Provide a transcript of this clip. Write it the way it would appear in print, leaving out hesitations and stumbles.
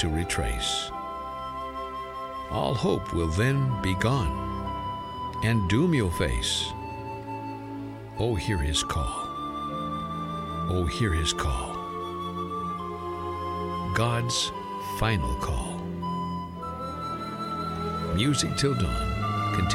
to retrace. All hope will then be gone, and doom you'll face. Oh, hear his call. Oh, hear his call. God's final call. Music till dawn.